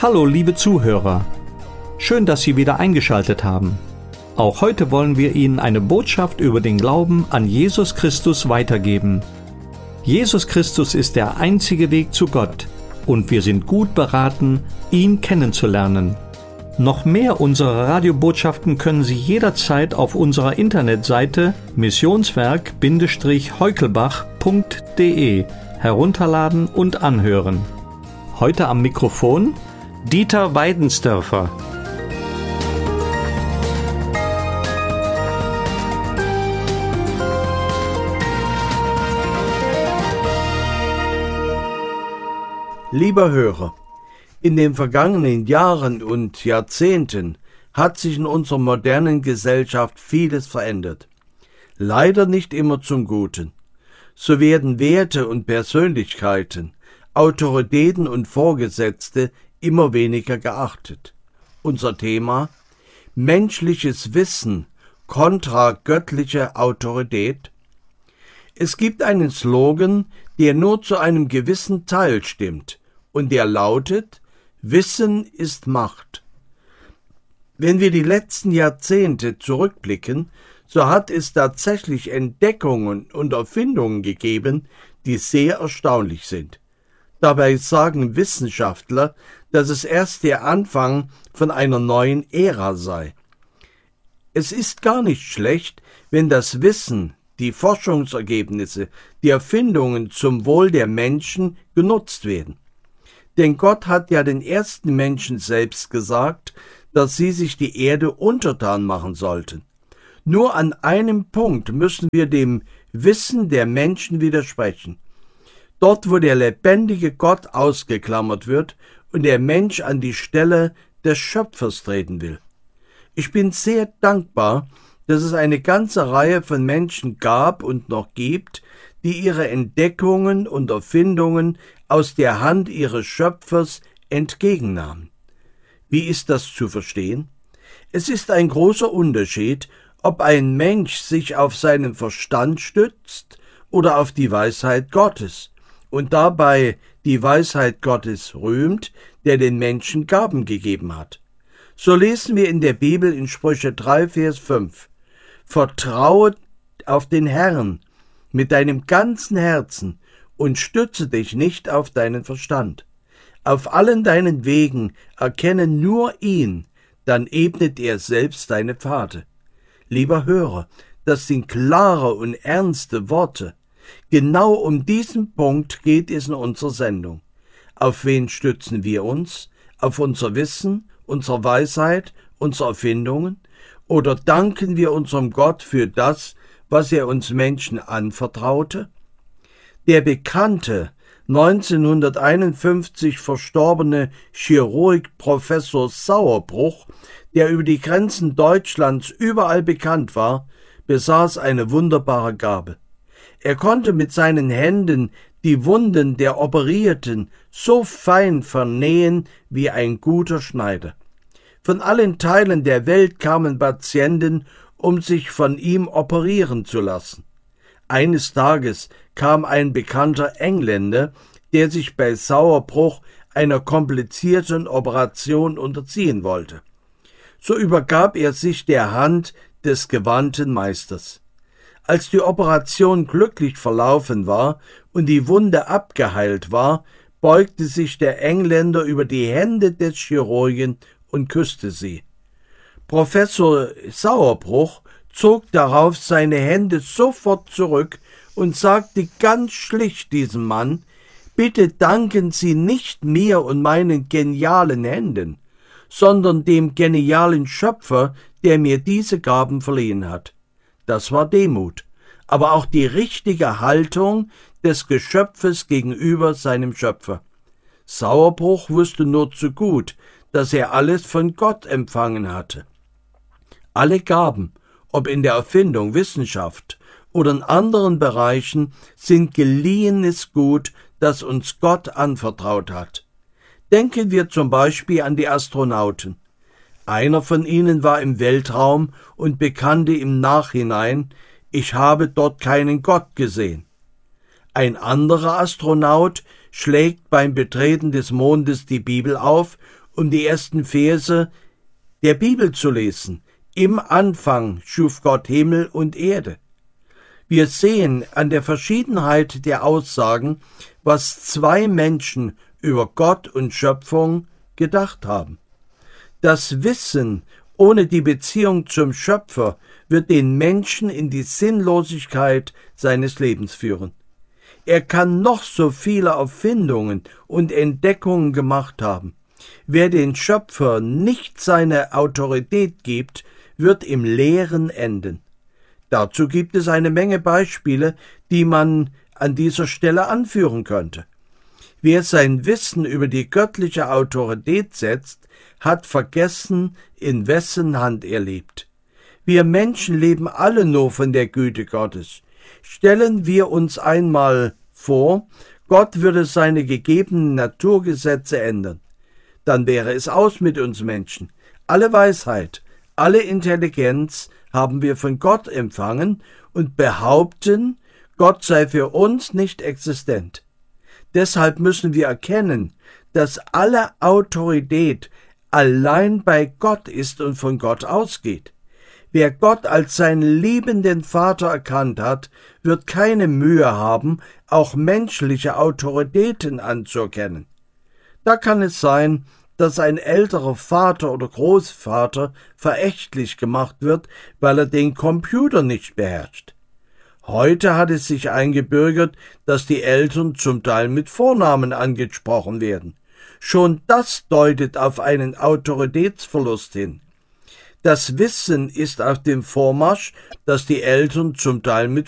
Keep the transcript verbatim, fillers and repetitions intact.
Hallo liebe Zuhörer, schön, dass Sie wieder eingeschaltet haben. Auch heute wollen wir Ihnen eine Botschaft über den Glauben an Jesus Christus weitergeben. Jesus Christus ist der einzige Weg zu Gott und wir sind gut beraten, ihn kennenzulernen. Noch mehr unserer Radiobotschaften können Sie jederzeit auf unserer Internetseite missionswerk-heukelbach punkt de herunterladen und anhören. Heute am Mikrofon Dieter Weidensdörfer. Lieber Hörer, in den vergangenen Jahren und Jahrzehnten hat sich in unserer modernen Gesellschaft vieles verändert. Leider nicht immer zum Guten. So werden Werte und Persönlichkeiten, Autoritäten und Vorgesetzte immer weniger geachtet. Unser Thema: menschliches Wissen kontra göttliche Autorität. Es gibt einen Slogan, der nur zu einem gewissen Teil stimmt, und der lautet: Wissen ist Macht. Wenn wir die letzten Jahrzehnte zurückblicken, so hat es tatsächlich Entdeckungen und Erfindungen gegeben, die sehr erstaunlich sind. Dabei sagen Wissenschaftler, dass es erst der Anfang von einer neuen Ära sei. Es ist gar nicht schlecht, wenn das Wissen, die Forschungsergebnisse, die Erfindungen zum Wohl der Menschen genutzt werden. Denn Gott hat ja den ersten Menschen selbst gesagt, dass sie sich die Erde untertan machen sollten. Nur an einem Punkt müssen wir dem Wissen der Menschen widersprechen. Dort, wo der lebendige Gott ausgeklammert wird und der Mensch an die Stelle des Schöpfers treten will. Ich bin sehr dankbar, dass es eine ganze Reihe von Menschen gab und noch gibt, die ihre Entdeckungen und Erfindungen aus der Hand ihres Schöpfers entgegennahmen. Wie ist das zu verstehen? Es ist ein großer Unterschied, ob ein Mensch sich auf seinen Verstand stützt oder auf die Weisheit Gottes und dabei die Weisheit Gottes rühmt, der den Menschen Gaben gegeben hat. So lesen wir in der Bibel in Sprüche drei, Vers fünf: Vertraue auf den Herrn mit deinem ganzen Herzen und stütze dich nicht auf deinen Verstand. Auf allen deinen Wegen erkenne nur ihn, dann ebnet er selbst deine Pfade. Lieber Hörer, das sind klare und ernste Worte. Genau um diesen Punkt geht es in unserer Sendung. Auf wen stützen wir uns? Auf unser Wissen, unsere Weisheit, unsere Erfindungen? Oder danken wir unserem Gott für das, was er uns Menschen anvertraute? Der bekannte, neunzehnhunderteinundfünfzig verstorbene Chirurg Professor Sauerbruch, der über die Grenzen Deutschlands überall bekannt war, besaß eine wunderbare Gabe. Er konnte mit seinen Händen die Wunden der Operierten so fein vernähen wie ein guter Schneider. Von allen Teilen der Welt kamen Patienten, um sich von ihm operieren zu lassen. Eines Tages kam ein bekannter Engländer, der sich bei Sauerbruch einer komplizierten Operation unterziehen wollte. So übergab er sich der Hand des gewandten Meisters. Als die Operation glücklich verlaufen war und die Wunde abgeheilt war, beugte sich der Engländer über die Hände des Chirurgen und küsste sie. Professor Sauerbruch zog darauf seine Hände sofort zurück und sagte ganz schlicht diesem Mann: Bitte danken Sie nicht mir und meinen genialen Händen, sondern dem genialen Schöpfer, der mir diese Gaben verliehen hat. Das war Demut, aber auch die richtige Haltung des Geschöpfes gegenüber seinem Schöpfer. Sauerbruch wusste nur zu gut, dass er alles von Gott empfangen hatte. Alle Gaben, ob in der Erfindung, Wissenschaft oder in anderen Bereichen, sind geliehenes Gut, das uns Gott anvertraut hat. Denken wir zum Beispiel an die Astronauten. Einer von ihnen war im Weltraum und bekannte im Nachhinein: Ich habe dort keinen Gott gesehen. Ein anderer Astronaut schlägt beim Betreten des Mondes die Bibel auf um die ersten Verse der Bibel zu lesen. Im Anfang schuf Gott Himmel und Erde. Wir sehen an der Verschiedenheit der Aussagen, was zwei Menschen über Gott und Schöpfung gedacht haben. Das Wissen ohne die Beziehung zum Schöpfer wird den Menschen in die Sinnlosigkeit seines Lebens führen. Er kann noch so viele Erfindungen und Entdeckungen gemacht haben. Wer den Schöpfer nicht seine Autorität gibt, wird im Leeren enden. Dazu gibt es eine Menge Beispiele, die man an dieser Stelle anführen könnte. Wer sein Wissen über die göttliche Autorität setzt, hat vergessen, in wessen Hand er lebt. Wir Menschen leben alle nur von der Güte Gottes. Stellen wir uns einmal vor, Gott würde seine gegebenen Naturgesetze ändern. Dann wäre es aus mit uns Menschen. Alle Weisheit, alle Intelligenz haben wir von Gott empfangen und behaupten, Gott sei für uns nicht existent. Deshalb müssen wir erkennen, dass alle Autorität allein bei Gott ist und von Gott ausgeht. Wer Gott als seinen liebenden Vater erkannt hat, wird keine Mühe haben, auch menschliche Autoritäten anzuerkennen. Da kann es sein, dass ein älterer Vater oder Großvater verächtlich gemacht wird, weil er den Computer nicht beherrscht. Heute hat es sich eingebürgert, dass die Eltern zum Teil mit Vornamen angesprochen werden. Schon das deutet auf einen Autoritätsverlust hin. Das Wissen ist auf dem Vormarsch, dass die Eltern zum Teil mit